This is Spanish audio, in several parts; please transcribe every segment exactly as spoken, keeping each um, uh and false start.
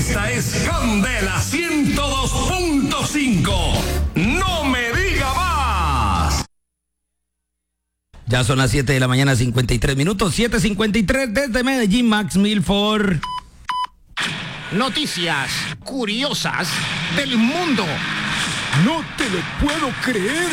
Esta es Candela ciento dos punto cinco. No me diga más. Ya son las siete de la mañana, cincuenta y tres minutos, siete cincuenta y tres desde Medellín, Max Milford. Noticias curiosas del mundo. No te lo puedo creer.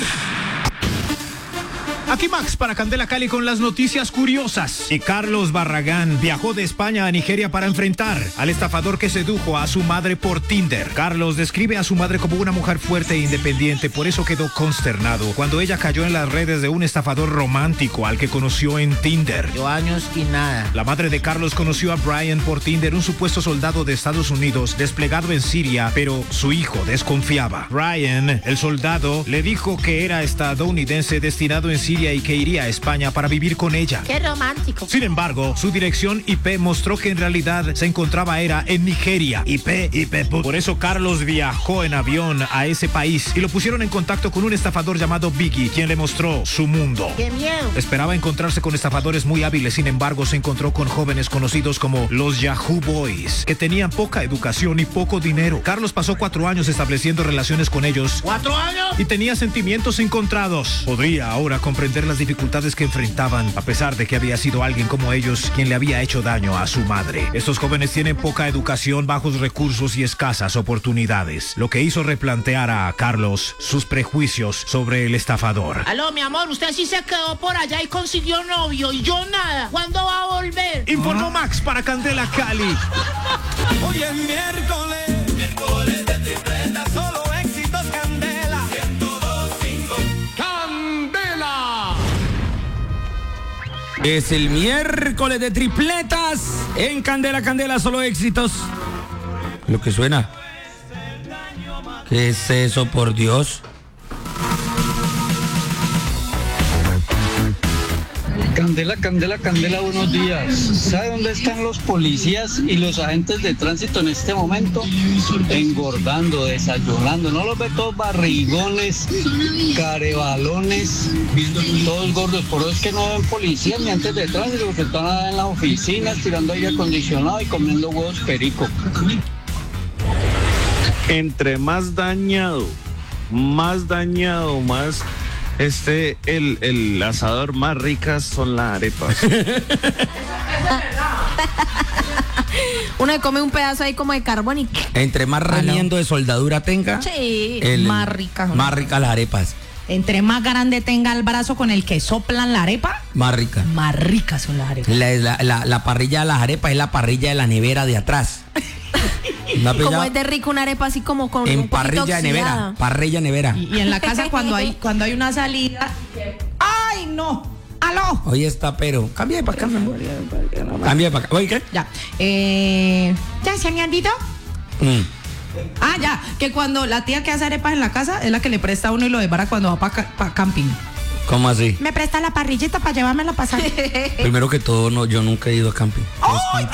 Aquí Max para Candela Cali con las noticias curiosas. Y Carlos Barragán viajó de España a Nigeria para enfrentar al estafador que sedujo a su madre por Tinder. Carlos describe a su madre como una mujer fuerte e independiente, por eso quedó consternado cuando ella cayó en las redes de un estafador romántico al que conoció en Tinder. Yo años y nada. La madre de Carlos conoció a Brian por Tinder, un supuesto soldado de Estados Unidos desplegado en Siria, pero su hijo desconfiaba. Brian, el soldado, le dijo que era estadounidense destinado en Siria y que iría a España para vivir con ella. ¡Qué romántico! Sin embargo, su dirección I P mostró que en realidad se encontraba era en Nigeria. I P, I P. Por eso Carlos viajó en avión a ese país y lo pusieron en contacto con un estafador llamado Biggie, quien le mostró su mundo. ¡Qué miedo! Esperaba encontrarse con estafadores muy hábiles, sin embargo, se encontró con jóvenes conocidos como los Yahoo Boys, que tenían poca educación y poco dinero. Carlos pasó cuatro años estableciendo relaciones con ellos. ¿Cuatro años? Y tenía sentimientos encontrados. Podría ahora comprender las dificultades que enfrentaban, a pesar de que había sido alguien como ellos quien le había hecho daño a su madre. Estos jóvenes tienen poca educación, bajos recursos y escasas oportunidades, lo que hizo replantear a Carlos sus prejuicios sobre el estafador. Aló, mi amor, usted sí se quedó por allá y consiguió novio y yo nada. ¿Cuándo va a volver? Informó Max para Candela Cali. Hoy es miércoles, miércoles de tripleta, solo éxitos Candela ciento dos punto cinco. ¡Candela! Es el miércoles de tripletas en Candela, Candela, solo éxitos. Lo que suena. ¿Qué es eso, por Dios? Candela, Candela, Candela, buenos días. ¿Sabe dónde están los policías y los agentes de tránsito en este momento? Engordando, desayunando. ¿No los ve todos barrigones, carebalones, todos gordos? Por eso es que no ven policías ni agentes de tránsito, porque están en las oficinas tirando aire acondicionado y comiendo huevos perico. Entre más dañado, más dañado, más... Este, el, el asador, más ricas son las arepas. Uno come un pedazo ahí como de carbón y... Entre más remiendo de soldadura tenga, Sí, el- más rica. más ricas las arepas. Entre más grande tenga el brazo con el que soplan la arepa, Más ricas. más ricas son las arepas. La, la, la, la parrilla de las arepas es la parrilla de la nevera de atrás. Una Como pilla es de rico una arepa así como con un en poquito parrilla de nevera. oxidada. Parrilla nevera. Y, y en la casa cuando hay cuando hay una salida, ¡ay, no! ¡Aló! Hoy está, pero. Cambia de para acá, mi amor. Cambia de para acá. Oye, ¿qué? Ya. Eh, ¿Ya se me olvidó? Mm. Ah, ya. Que cuando la tía que hace arepas en la casa es la que le presta a uno y lo depara cuando va para pa camping. ¿Cómo así? Me presta la parrillita para llevármela a pasar. Primero que todo, no, yo nunca he ido a camping. ¡Ay,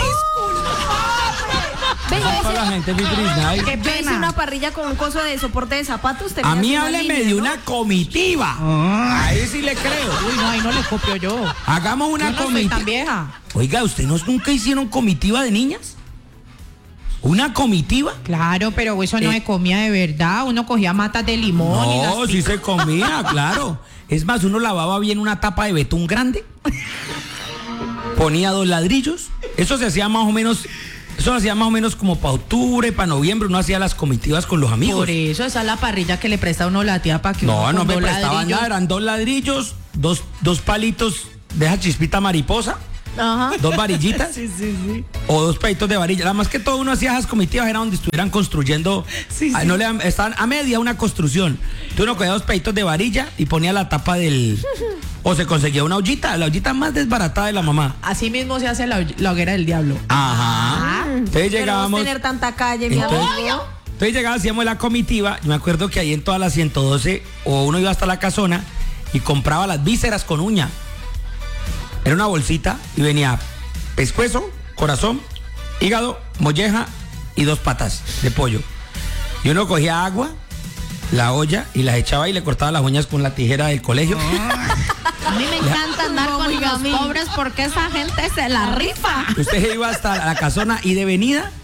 Venga, Para la gente de Brisnay. qué ¿ves pena! una parrilla con un coso de soporte de zapatos? A mí Tenías una hábleme línea, de ¿no? una comitiva. Ahí sí le creo. Uy, no, ahí no le copio yo. Hagamos Yo una no soy comitiva. tan vieja. Oiga, ¿usted no, nunca hicieron comitiva de niñas? ¿Una comitiva? Claro, pero eso no Eh. se comía de verdad. Uno cogía matas de limón y No, las sí se comía, claro. Es más, uno lavaba bien una tapa de betún grande, ponía dos ladrillos. Eso se hacía más o menos, eso se hacía más o menos como para octubre, para noviembre. Uno hacía las comitivas con los amigos. Por eso, esa es la parrilla que le presta a uno la tía para que No, uno no con me dos prestaban ladrillos- nada, eran dos ladrillos, dos, dos palitos de esa chispita mariposa, Ajá. dos varillitas. Sí, sí, sí. O dos palitos de varilla. Nada más que todo uno hacía esas comitivas, era donde estuvieran construyendo. Sí, ah, sí. No le dan- estaban a media una construcción. Entonces uno cogía dos palitos de varilla y ponía la tapa del. O se conseguía una ollita, la ollita más desbaratada de la mamá. Así mismo se hace la, la hoguera del diablo. Ajá. Entonces Pero vos llegábamos. tener tanta calle, mi Entonces, amor. entonces llegábamos, hacíamos la comitiva. Yo me acuerdo que ahí en toda la ciento doce, o uno iba hasta la casona y compraba las vísceras con uña. Era una bolsita y venía pescuezo, corazón, hígado, molleja y dos patas de pollo. Y uno cogía agua, la olla, y las echaba y le cortaba las uñas con la tijera del colegio. A mí me encanta andar con los pobres porque esa gente se la rifa. Usted iba hasta la casona y de venida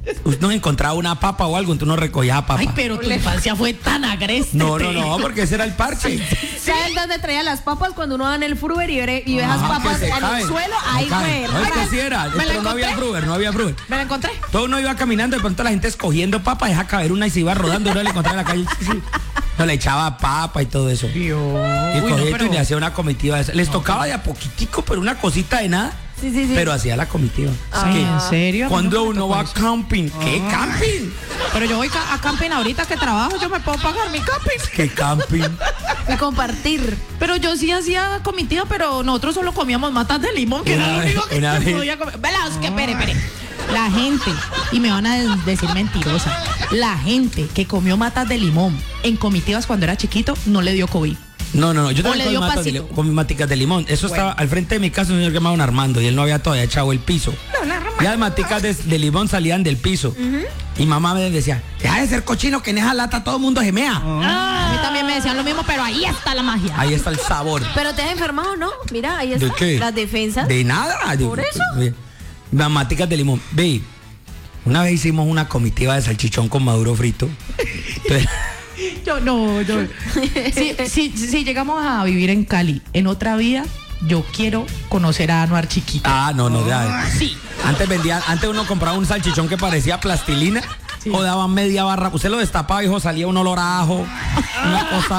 uno encontraba una papa o algo, entonces uno recogía papa. Ay, pero tu infancia fue tan agreste. No, no, no, porque ese era el parche. ¿Saben dónde traía las papas? Cuando uno va en el Fruver y ve, y ve esas Ah, papas que se en caen, el suelo, se ahí caen. fue. No, es que así era, ¿Me la pero no había encontré? Fruver, no había Fruver. Me la encontré. Todo uno iba caminando, de pronto la gente escogiendo papa, deja caber una y se iba rodando, uno le encontraba en la calle. Sí, sí. No, le echaba papa y todo eso. Y Uy, no, cogía pero- y le hacía una comitiva de esa. Les tocaba de a poquitico, pero una cosita de nada. Sí, sí, sí. Pero hacía la comitiva. Ay, Es que ¿en serio? cuando ¿Cómo te uno tocó va eso? camping, ¿qué camping? Pero yo voy ca- a camping ahorita que trabajo, yo me puedo pagar mi camping. ¿Qué camping? Y compartir. Pero yo sí hacía comitiva, pero nosotros solo comíamos matas de limón, que Una era lo vez- único que una se vez- podía comer. Velas, que espere, espere. La gente, y me van a des- decir mentirosa, la gente que comió matas de limón en comitivas cuando era chiquito no le dio COVID. No, no, no, yo O también le comí dio matas de pasito. li- comí maticas de limón. Eso Bueno. estaba al frente de mi casa, un señor llamado Don Armando, y él no había todavía echado el piso. Y las maticas de, de limón salían del piso. Y mamá me decía, deja de ser cochino, que en esa lata todo el mundo gemea. A mí también me decían lo mismo, pero ahí está la magia. Ahí está el sabor. Pero te has enfermado, ¿no? Mira, ahí está. ¿De qué? Las defensas. De nada. ¿Por eso? Las maticas de limón. Ve, una vez hicimos una comitiva de salchichón con maduro frito. Entonces, Yo no, yo. Si, si, si llegamos a vivir en Cali, en otra vida, yo quiero conocer a Anuar chiquito. ah, no, no, ya. Sí. Antes vendía, antes uno compraba un salchichón que parecía plastilina, o daba media barra. Usted lo destapaba, hijo, salía un olor a ajo, una cosa.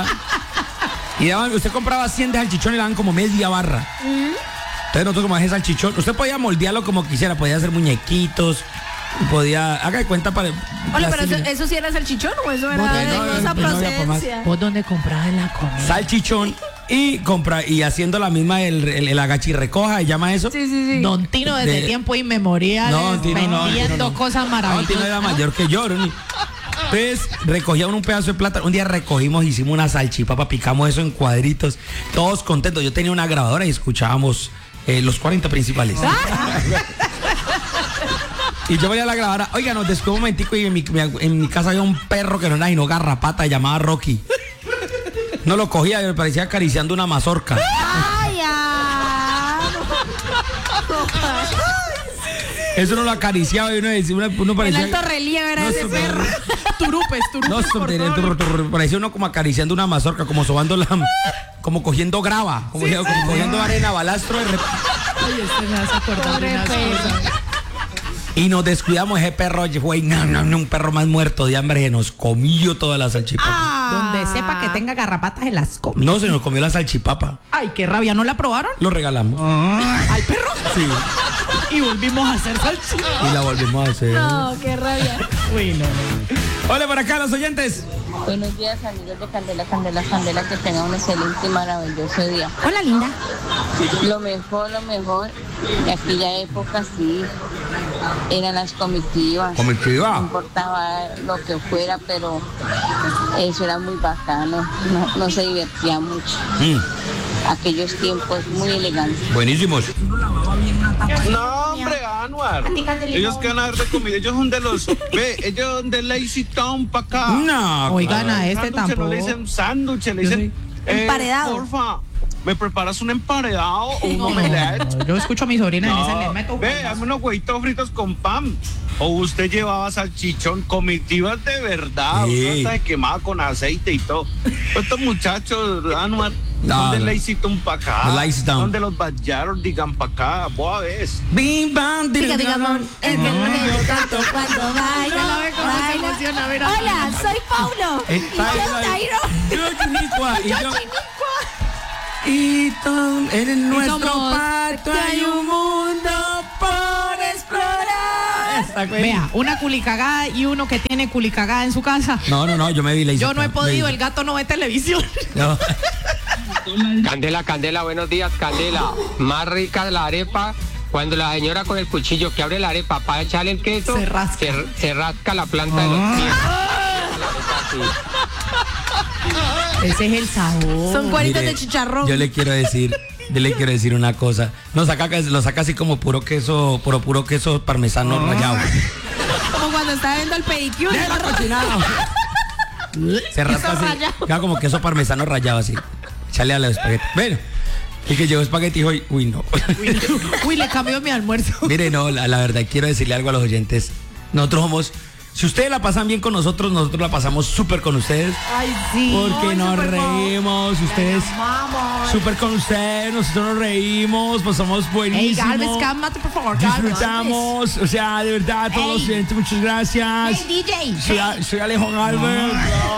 Y daban, usted compraba cien de salchichón y le daban como media barra. Entonces nosotros como ese salchichón, usted podía moldearlo como quisiera, podía hacer muñequitos, podía, haga de cuenta para. Hola, pero eso, plastilina. eso sí era salchichón o eso era No, de no, dudosa no, no había por más. procedencia. ¿Vos dónde comprabas la comida? Salchichón y compra y haciendo la misma el, el, el agachirrecoja, ¿se llama eso? Sí, sí, sí. Don Tino desde De- tiempo inmemorial No, Don Tino no, Don vendiendo Tino no. cosas No, maravillosas. Tino era mayor que yo, Ronnie. Entonces recogía uno un pedazo de plátano. Un día recogimos, hicimos una salchipapa, picamos eso en cuadritos, todos contentos. Yo tenía una grabadora y escuchábamos eh, los cuarenta principales. Y yo venía a la grabadora, oiga, nos descubrió un momentico y en mi, en mi casa había un perro que no era sino garrapata, llamaba Rocky. No lo cogía y me parecía acariciando una mazorca. Ay, ah. Eso no lo acariciaba y uno decía, uno, uno El parecía. alto relieve era No, ese super- perro. Turupes, turupes. No, por sobre- todo. turr, turr, parecía uno como acariciando una mazorca, como sobando la. Como cogiendo grava, como, como cogiendo arena, balastro. De rep- Ay, este me hace acordar de Pobre unas perro. cosas. Y nos descuidamos, ese perro fue no, no, no, un perro más muerto de hambre que nos comió toda la salchipapa. Ah. Donde sepa que tenga garrapatas en las comidas. No, se nos comió la salchipapa. Ay, qué rabia, ¿no la probaron? Lo regalamos. ¿Al perro? Sí. Y volvimos a hacer salchicha. Y la volvimos a hacer. No, qué rabia. Uy, no, no. Hola por acá, los oyentes. Buenos días, amigos de Candela, Candela, Candela, que tengan un excelente y maravilloso día. Hola, linda. Lo mejor, lo mejor, de aquella época sí, eran las comitivas. Comitiva. No importaba lo que fuera, pero eso era muy bacano, no, no se divertía mucho. Mm, Aquellos tiempos muy elegantes. buenísimos. No, hombre, Anuar. Ellos que van a dar de comida, ellos son de los. Ve, ellos son de Lazy Town para acá. No. Oigan, a este Sándwich, tampoco. no le dicen sándwich, le dicen. eh, Emparedado. Porfa, ¿me preparas un emparedado o un No, omelette? yo escucho a mi sobrina en ese le No, meto. ve, hazme unos huevitos fritos con pan. O usted llevaba salchichón, comitivas de verdad, Sí. una hasta de quemada con aceite y todo. Estos muchachos, Anuar, No, son de no. Lazy Town para acá. De Lazy Town. Son de los Bayaros, digan para acá, vos ves. Bim, bam, Diga, diga, diga, mon, es que no me canto cuando baila. Ya la ve cómo se baila. emociona, mira. Hola, soy Paulo. Y Está yo, ahí, Tairo. Yo, Chinicua, y Yo, yo- Chinicua. Y todo en nuestro somos- pacto hay un mundo por explorar. Esta güey. Vea, una culicagada y uno que tiene culicagada en su casa. No, no, no, yo me vi la Yo no he podido, el gato no ve televisión. No. Candela, Candela, buenos días, Candela. Más rica la arepa cuando la señora con el cuchillo que abre la arepa para echarle el queso Se rasca. se, se rasca la planta de los pies. La arepa así. Ese es el sabor. Son cuaritos Mire, de chicharrón. Yo le quiero decir, yo le quiero decir una cosa. No saca, lo saca así como puro queso, puro puro queso parmesano rallado. Como cuando estaba viendo el pedicure. ¡Deja cochinado! Se rasca así, rallado. queda como queso parmesano rallado así. Échale a los espaguetis. Bueno, y que llevó espagueti y dijo, uy, no. Uy, le cambió mi almuerzo. Mire, no, la, la verdad, quiero decirle algo a los oyentes. Nosotros somos... Si ustedes la pasan bien con nosotros, nosotros la pasamos súper con ustedes. Ay, sí. Porque Ay, nos súper reímos, ustedes amamos. súper con ustedes, nosotros nos reímos, pasamos Ey, buenísimo. Galvez, cálmate, por favor, Galvez. Disfrutamos, o sea, de verdad, a todos los Ey. oyentes, muchas gracias. Hey, D J. Soy, a- soy Alejo Galvez.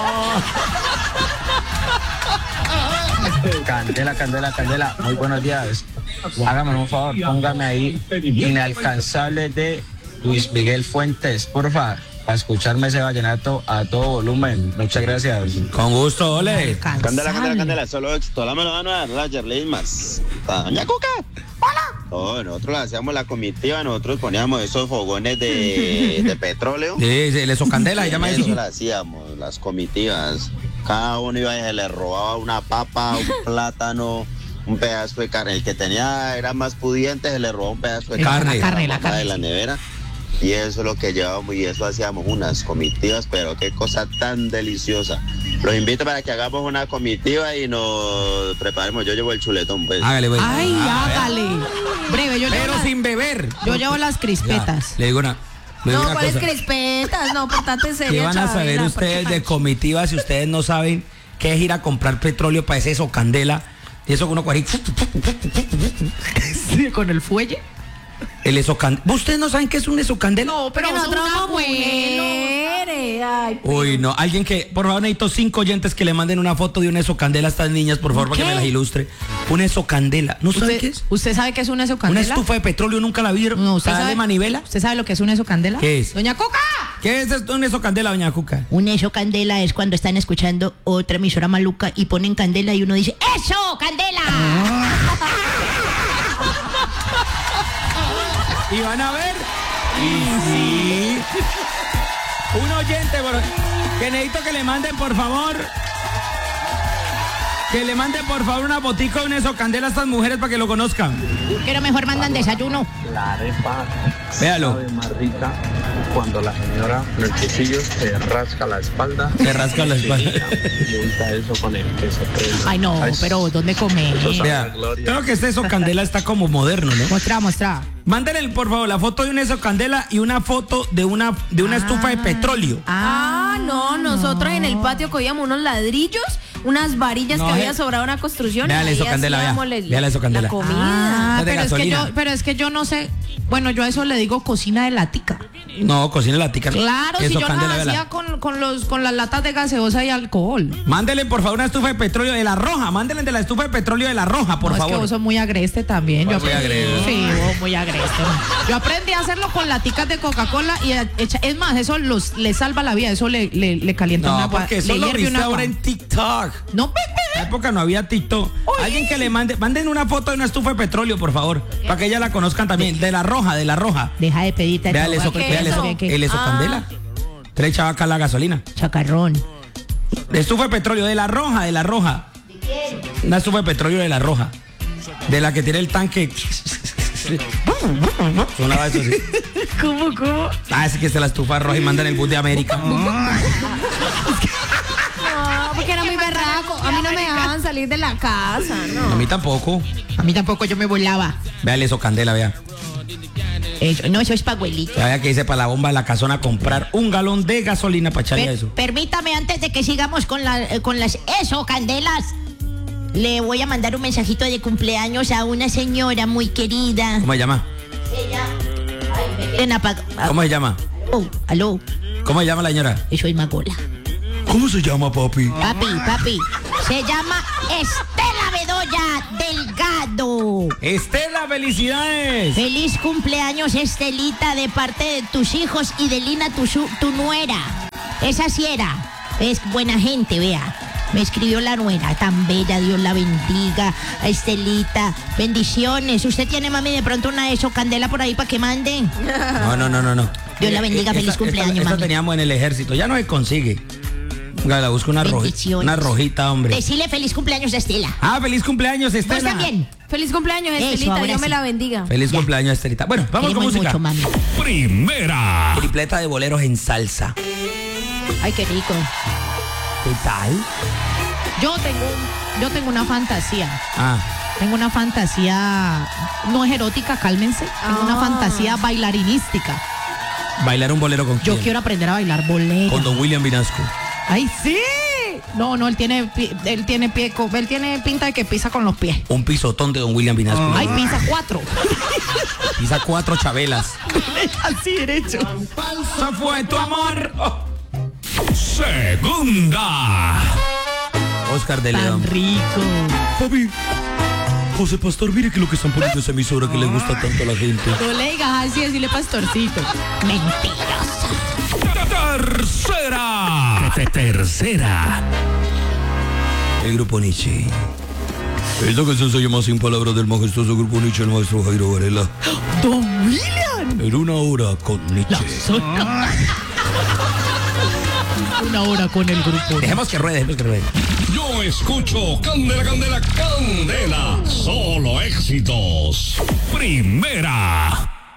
Candela, candela, candela. Muy buenos días. Hágame un favor, póngame ahí Inalcanzable de Luis Miguel Fuentes, porfa, para escucharme ese vallenato a todo volumen. Muchas gracias. Con gusto, ole. Candela, candela, candela, solo éxito. La mano a Roger Leismas. Doña Cuca. Hola. No, nosotros le hacíamos la comitiva, nosotros poníamos esos fogones de, de petróleo. Sí, sí, el esocandela, se llama eso. Eso le hacíamos, las comitivas. Cada uno iba y se le robaba una papa, un plátano, un pedazo de carne. El que tenía era más pudiente, se le robaba un pedazo de Carne. carne, La carne, la la papa carne, de la sí. nevera. Y eso es lo que llevábamos y eso hacíamos unas comitivas, pero qué cosa tan deliciosa. Los invito para que hagamos una comitiva y nos preparemos. Yo llevo el chuletón, pues. Hágale, pues. Ay, Ah, hágale. Breve, yo Pero llevo, la- sin beber. yo llevo las crispetas. Le digo una, le digo No, una ¿cuáles cosa. crispetas? No, portate seria, ¿Qué van a saber Chabela, ustedes porque- de comitiva si ustedes no saben qué es ir a comprar petróleo para ese socandela? Y eso que uno coge Sí, con el fuelle. el esocandela. ¿Ustedes no saben qué es un esocandela? No, pero Porque nosotros son somos abuelos. mujeres. Ay, Uy, no. Alguien que, por favor, necesito cinco oyentes que le manden una foto de un esocandela a estas niñas, por favor, para que ¿Qué? me las ilustre. Una esocandela. ¿No saben ¿Usted, qué es? ¿Usted sabe qué es una Una esocandela? estufa de petróleo, nunca la vieron. No, ¿usted ¿Para darle sabe, manivela? ¿Usted sabe lo que es una esocandela? ¿Qué es? Doña Cuca. ¿Qué es esto, una esocandela, doña Cuca? Un eso candela es cuando están escuchando otra emisora maluca y ponen candela y uno dice ¡eso, candela! Y van a ver. Y sí. Un oyente, por- que necesito que le manden, por favor. Que le manden, por favor, una botica de una esocandela a estas mujeres para que lo conozcan. Pero mejor mandan desayuno. La arepa Véalo. sabe más rica cuando la señora con el cuchillo se rasca la espalda. Se rasca la espalda. Y unta eso con el queso crema. Ay, no, Ay, pero ¿dónde come? Eso sabe Vea, a gloria. creo que este esocandela está como moderno, ¿no? Muestra, muestra. Mándenle, por favor, la foto de una esocandela y una foto de una, de una estufa de petróleo. Ah, no, nosotros en el patio cogíamos unos ladrillos, unas varillas No, que había eh. sobrado una construcción. Véale y ahí eso, Candela, vea. hacíamos la- Véale eso, Candela. La comida. Ah, Es de pero es, que gasolina. yo, pero es que yo no sé. Bueno, yo a eso le digo cocina de latica. No, cocina la tica. Claro, si yo Esocandela, la véala. hacía con, con, los, con las latas de gaseosa y alcohol. Mándele, por favor, una estufa de petróleo de la roja. Mándele de la estufa de petróleo de la roja, por no, favor. Es que vos sos muy agreste también. Yo Muy aprendí- agreste. Sí, vos muy agreste. Yo aprendí a hacerlo con laticas de Coca-Cola y a- echa- es más, eso los, le salva la vida, eso le, le, le calienta No, una agua. porque eso le lo hierve viste una ahora agua. en TikTok. No, pe- En la época no había TikTok. Alguien que le mande, manden una foto de una estufa de petróleo, por favor, para que ella la conozcan también. De la roja, de la roja. Deja de pedirte Véale eso, ¿qué véale es eso, eso? el esocandela. Te le echaba acá la gasolina. Chacarrón. De estufa de petróleo, de la roja, de la roja. Una estufa de petróleo de la roja. De la que tiene el tanque. Sonaba eso así. ¿Cómo, cómo? Ah, es que es la estufa roja y mandan el bus de América. No, porque era muy berraco. A mí no me dejaban salir de la casa, A no. mí tampoco. A mí tampoco, yo me volaba. Véale eso, Candela, vea. Eso, no, eso es pa' abuelito. Vea que dice para la bomba de la casona a comprar un galón de gasolina para echarle a Per- eso. permítame, antes de que sigamos con, la, eh, con las eso, candelas, le voy a mandar un mensajito de cumpleaños a una señora muy querida. ¿Cómo se llama? Ven, apaga- ¿Cómo se llama? Oh, aló, ¿Cómo se llama la señora? eso es Magola. ¿Cómo se llama, papi? Papi, papi, se llama Estela Bedoya Delgado. Estela, felicidades. Feliz cumpleaños, Estelita, de parte de tus hijos y de Lina, tu, su- tu nuera. Esa sí era, es buena gente, vea. Me escribió la nuera, tan bella, Dios la bendiga. A Estelita, bendiciones. ¿Usted tiene, mami, de pronto una eso, candela por ahí para que manden? No, no, no, no, no. Dios la bendiga, feliz Esta- cumpleaños, esta, esta mami. teníamos en el ejército, ya no se consigue. Venga, la busco una, roji- Bendiciones. una rojita, hombre. Decirle feliz cumpleaños a Estela. Ah, feliz cumpleaños, Vos Estela. también. Feliz cumpleaños, Eso, Estelita. ahora Dios me sí. la bendiga. Feliz cumpleaños, Estelita. Bueno, vamos con Queremos música. mucho, mami. Primera. Tripleta de boleros en salsa. Ay, qué rico. ¿Qué tal? Yo tengo, un- yo tengo una fantasía. Ah, Tengo una fantasía, no es erótica, cálmense. Tengo una Ah. fantasía bailarinística. Bailar un bolero con Yo quién? quiero aprender a bailar bolero. Con don William Vinasco. ¡Ay, sí! No, no, él tiene, pi- él tiene pie, co- él tiene pinta de que pisa con los pies. Un pisotón de don William Vinasco. Ay, pisa cuatro. Pisa cuatro chabelas. Así derecho. ¡Se fue tu amor! Oh. Segunda. Oscar de León. Tan rico. Papi, José Pastor, mire que lo que están poniendo en esa emisora que le gusta tanto a la gente. No le digas así, decirle pastorcito. Mentirosa. Tercera. Te- Tercera. El grupo Nietzsche. Esta canción se llama Sin Palabras del majestuoso grupo Nietzsche, el maestro Jairo Varela. ¡Don William! En una hora con Nietzsche. Una hora con el grupo. Dejemos que ruede, dejemos que ruede. Yo escucho Candela, Candela, Candela. Solo éxitos. Primera.